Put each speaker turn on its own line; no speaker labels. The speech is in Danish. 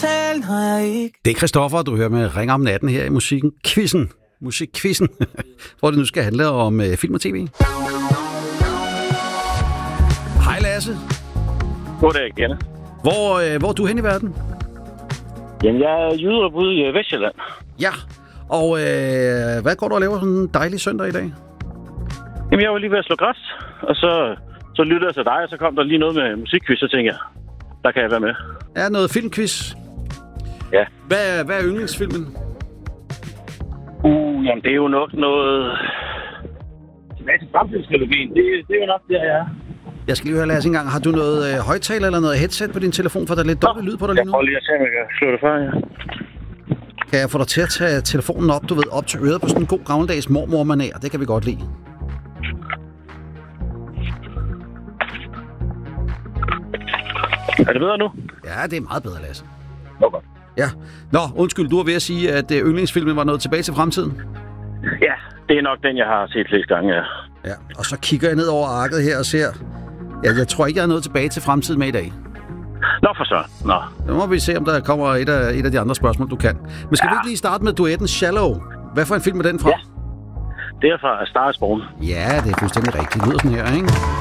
tale, når jeg ikke...
Det er Christoffer, du hører med Ring om natten her i Musikquizzen, hvor det nu skal handle om film og tv. Hej Lasse.
Goddag igen.
Hvor er du hen i verden?
Jamen, jeg er jyderup ude i Vestjylland.
Ja, og hvad går du og laver sådan en dejlig søndag i dag?
Jamen, jeg var lige ved at slå græs, og så lyttede jeg til dig, og så kom der lige noget med musikquiz, så tænkte jeg, der kan jeg være med.
Er noget filmquiz?
Ja.
Hvad er yndlingsfilmen?
Jamen, det er jo nok noget... Tilbage til fremtidstrilogien, det er jo nok der, jeg er.
Jeg skal lige høre, Lasse, engang. Har du noget højtaler eller noget headset på din telefon, for der er lidt dårlig lyd på dig lige nu?
Jeg prøver lige at se, om jeg kan slå det fra, ja.
Kan jeg få dig til at tage telefonen op, op til øret på sådan en god gammeldags mormor-manér? Det kan vi godt lide.
Er det bedre nu?
Ja, det er meget bedre, Lasse.
Okay.
Ja. Nå, undskyld, du var ved at sige, at yndlingsfilmen var noget tilbage til fremtiden?
Ja, det er nok den, jeg har set flest gange, ja.
Ja, og så kigger jeg ned over arket her og ser... Ja, jeg tror ikke, jeg har noget tilbage til fremtiden med i dag.
Nå, for så. Nå.
Nu må vi se, om der kommer et af de andre spørgsmål, du kan. Men skal vi ikke lige starte med duetten Shallow? Hvad for en film er den fra?
Ja, det er fra A Star Is Born.
Ja, det er fuldstændig rigtigt. Det lyder sådan her, ikke?